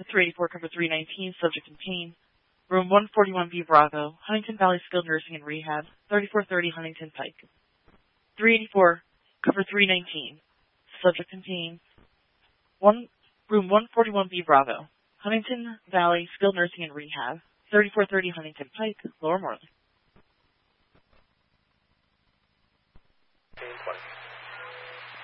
384, cover 319, subject in pain. Room 141B Bravo, Huntington Valley Skilled Nursing and Rehab, 3430 Huntington Pike. 384, cover 319, subject in pain. Room 141B Bravo, Huntington Valley Skilled Nursing and Rehab, 3430 Huntington Pike, Lower Moreland. Pain 20.